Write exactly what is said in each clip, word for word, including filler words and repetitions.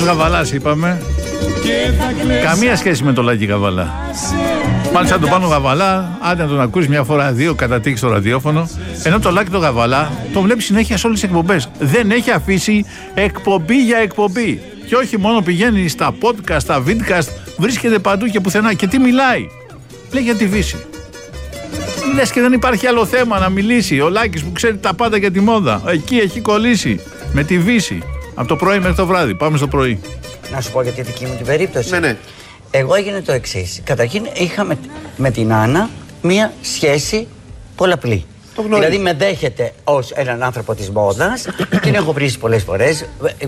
Γαβαλάς είπαμε. Καμία σχέση με το Λάκη Γαβαλά. Πάλι σαν τον Πάνο Γαβαλά, άντε να τον ακούσει μια φορά δύο κατά τύχη στο ραδιόφωνο. Ενώ το Λάκη το Γαβαλά το βλέπει συνέχεια σε όλες τις εκπομπές. Δεν έχει αφήσει εκπομπή για εκπομπή. Και όχι μόνο πηγαίνει στα podcast, στα vidcast, βρίσκεται παντού και πουθενά. Και τι μιλάει? Λέει για τη Βύση. Λες και δεν υπάρχει άλλο θέμα να μιλήσει. Ο Λάκης που ξέρει τα πάντα για τη μόδα, εκεί έχει κολλήσει με τη Βύση. Από το πρωί μέχρι το βράδυ. Πάμε στο πρωί. Να σου πω για τη δική μου την περίπτωση. Ναι, ναι. Εγώ έγινε το εξής. Καταρχήν είχα με, με την Άννα μία σχέση πολλαπλή. Δηλαδή με δέχεται ως έναν άνθρωπο της μόδας. Την έχω βρει πολλές φορές.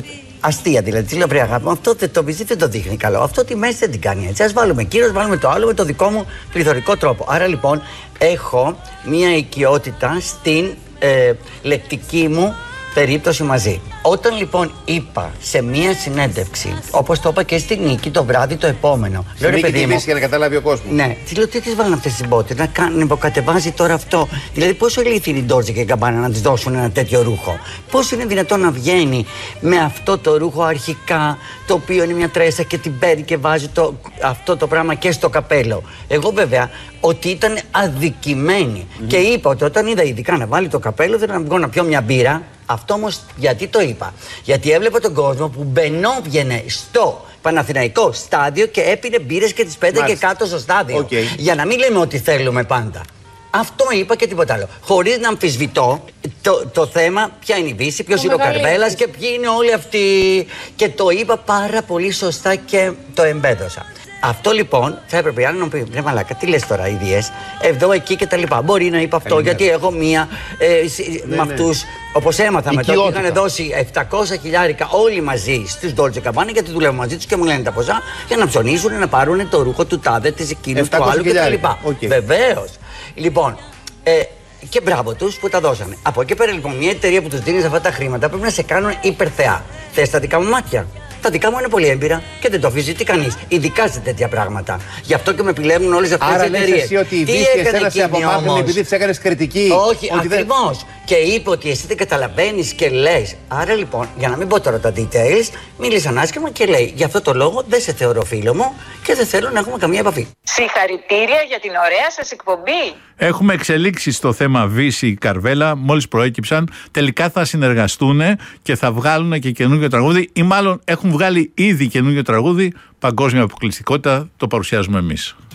Αστεία δηλαδή. Τη λέω βρε αγάπη μου, αυτό το βυζί δεν το δείχνει καλό. Αυτό τη μέση δεν την κάνει έτσι. Ας βάλουμε κύριος, βάλουμε το άλλο με το δικό μου πληθωρικό τρόπο. Άρα λοιπόν έχω μία οικειότητα στην ε, λεκτική μου περίπτωση μαζί. Όταν λοιπόν είπα σε μία συνέντευξη, όπως το είπα και στη Νίκη το βράδυ το επόμενο. Λέω ρε παιδί μου. Για να καταλάβει ο κόσμος. Ναι, τι λέω, τι τις βάλουν αυτές τις μπότες, να κάνουν, υποκατεβάζει τώρα αυτό. Δηλαδή, πόσο ηλίθιοι είναι η Ντόρτζε και η Γκαμπάνα να της δώσουν ένα τέτοιο ρούχο. Πώς είναι δυνατόν να βγαίνει με αυτό το ρούχο αρχικά, το οποίο είναι μια τρέσα και την παίρνει και βάζει το, αυτό το πράγμα και στο καπέλο. Εγώ βέβαια ότι ήταν αδικημένη. Mm-hmm. Και είπα ότι όταν είδα ειδικά να βάλει το καπέλο, δεν να βγω να πιω μια μπύρα. Αυτό όμως γιατί το είπα? Γιατί έβλεπα τον κόσμο που μπαινόβγαινε στο Παναθηναϊκό στάδιο και έπινε μπύρες και τις πέταγε κάτω στο στάδιο. Okay. Για να μην λέμε ότι θέλουμε πάντα. Αυτό είπα και τίποτα άλλο. Χωρίς να αμφισβητώ το, το θέμα, ποια είναι η Βύση, ποιος είναι ο Καρβέλας και ποιοι είναι όλοι αυτοί. Και το είπα πάρα πολύ σωστά και το εμπέδωσα. Αυτό λοιπόν θα έπρεπε να μου πει: ρε μαλάκα, τι λες τώρα, ιδιές, εδώ, εκεί και τα λοιπά. Μπορεί να είπα αυτό, Καλημέρα. γιατί έχω μία ε, ναι, με αυτούς, ναι. όπως έμαθα μετά, που είχαν δώσει επτακόσια χιλιάρικα όλοι μαζί στους Dolce Gabbana, γιατί δουλεύω μαζί τους και μου λένε τα ποσά για να ψωνίσουν, να πάρουν το ρούχο του τάδε, της εκείνου, του άλλου κτλ. Okay. Βεβαίως. Λοιπόν, ε, και μπράβο τους που τα δώσανε. Από εκεί πέρα λοιπόν, μια εταιρεία που τους δίνει αυτά τα χρήματα πρέπει να σε κάνουν υπερθεά. Θες τα δικά μου μάτια? Τα δικά μου είναι πολύ έμπειρα και δεν το αφιζητεί κανείς, ειδικά σε τέτοια πράγματα. Γι' αυτό και με επιλέγουν όλες αυτές τις εταιρείες. Άρα λες εσύ ότι η Βύση εσένα σε απομάκρυνε επειδή της έκανες κριτική? Όχι, ακριβώς. Δεν... Και είπε ότι εσύ δεν καταλαβαίνεις και λες. Άρα λοιπόν, για να μην πω τώρα τα details, μίλησαν άσχημα και λέει: γι' αυτό το λόγο δεν σε θεωρώ φίλο μου και δεν θέλω να έχουμε καμία επαφή. Συγχαρητήρια για την ωραία σας εκπομπή. Έχουμε εξελίξει στο θέμα Βύση Καρβέλα, μόλις προέκυψαν. Τελικά θα συνεργαστούν και θα βγάλουν και καινούργιο τραγούδι, ή μάλλον έχουν βγάλει ήδη καινούργιο τραγούδι. Παγκόσμια αποκλειστικότητα, το παρουσιάζουμε εμείς.